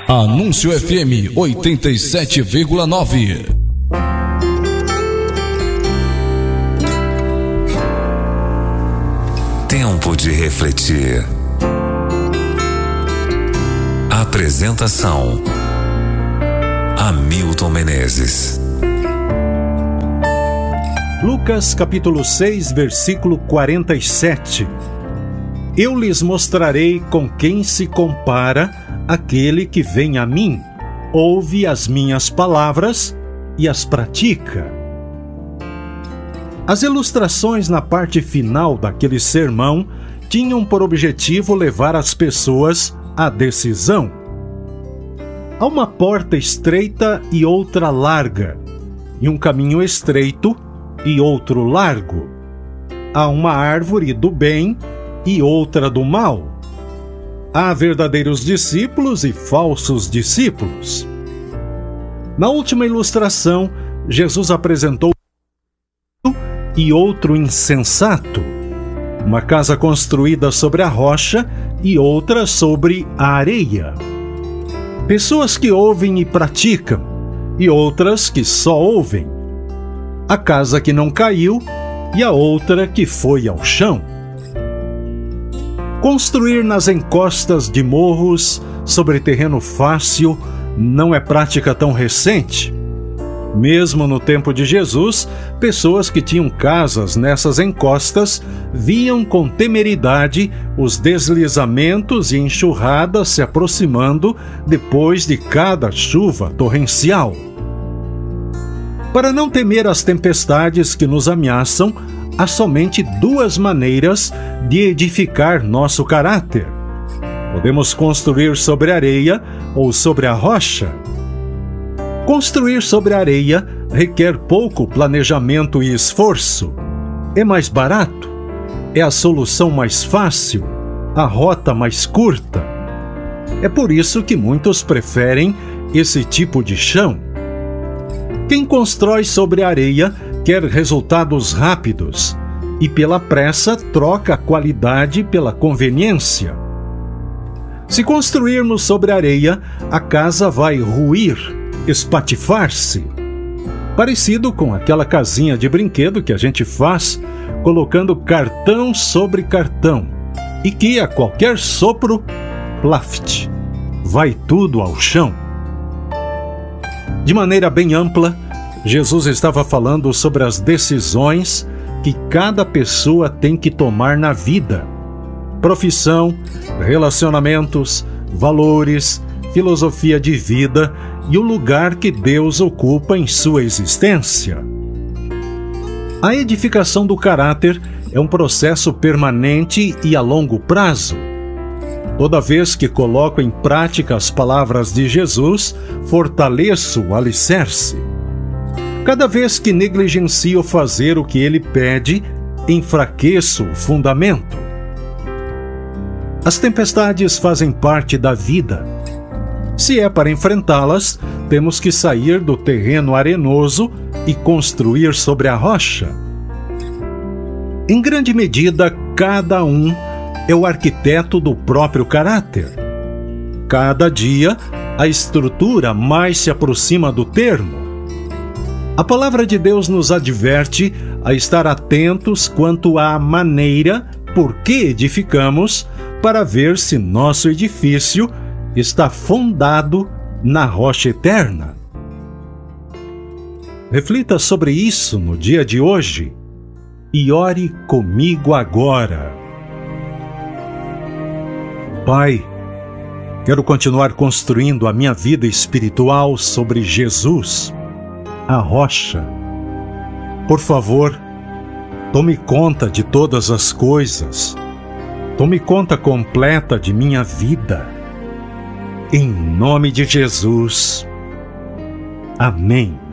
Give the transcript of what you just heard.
Anúncio FM 87,9. Tempo de refletir. Apresentação: Hamilton Menezes. Lucas capítulo 6, versículo 47. Eu lhes mostrarei com quem se compara aquele que vem a mim, ouve as minhas palavras e as pratica. As ilustrações na parte final daquele sermão tinham por objetivo levar as pessoas à decisão. Há uma porta estreita e outra larga, e um caminho estreito e outro largo. Há uma árvore do bem e outra do mal. Há verdadeiros discípulos e falsos discípulos. Na última ilustração, Jesus apresentou e outro insensato, uma casa construída sobre a rocha e outra sobre a areia. Pessoas que ouvem e praticam, e outras que só ouvem. A casa que não caiu e a outra que foi ao chão. Construir nas encostas de morros sobre terreno fácil não é prática tão recente. Mesmo no tempo de Jesus, pessoas que tinham casas nessas encostas viam com temeridade os deslizamentos e enxurradas se aproximando depois de cada chuva torrencial. Para não temer as tempestades que nos ameaçam, há somente duas maneiras de edificar nosso caráter. Podemos construir sobre a areia ou sobre a rocha. Construir sobre a areia requer pouco planejamento e esforço. É mais barato, é a solução mais fácil, a rota mais curta. É por isso que muitos preferem esse tipo de chão. Quem constrói sobre a areia quer resultados rápidos e, pela pressa, troca a qualidade pela conveniência. Se construirmos sobre a areia, a casa vai ruir, espatifar-se. Parecido com aquela casinha de brinquedo que a gente faz colocando cartão sobre cartão e que, a qualquer sopro, plaft, vai tudo ao chão. De maneira bem ampla, Jesus estava falando sobre as decisões que cada pessoa tem que tomar na vida. Profissão, relacionamentos, valores, filosofia de vida e o lugar que Deus ocupa em sua existência. A edificação do caráter é um processo permanente e a longo prazo. Toda vez que coloco em prática as palavras de Jesus, fortaleço o alicerce. Cada vez que negligencio fazer o que ele pede, enfraqueço o fundamento. As tempestades fazem parte da vida. Se é para enfrentá-las, temos que sair do terreno arenoso e construir sobre a rocha. Em grande medida, cada um é o arquiteto do próprio caráter. Cada dia, a estrutura mais se aproxima do termo. A palavra de Deus nos adverte a estar atentos quanto à maneira por que edificamos, para ver se nosso edifício está fundado na rocha eterna. Reflita sobre isso no dia de hoje e ore comigo agora. Pai, quero continuar construindo a minha vida espiritual sobre Jesus, a rocha. Por favor, tome conta de todas as coisas. Tome conta completa de minha vida. Em nome de Jesus. Amém.